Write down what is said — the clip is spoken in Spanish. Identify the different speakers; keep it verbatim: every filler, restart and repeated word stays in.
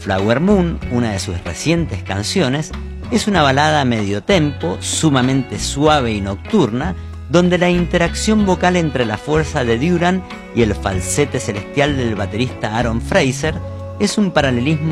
Speaker 1: Flower Moon, una de sus recientes canciones, es una balada a medio tempo, sumamente suave y nocturna, donde la interacción vocal entre la fuerza de Duran y el falsete celestial del baterista Aaron Fraser es un paralelismo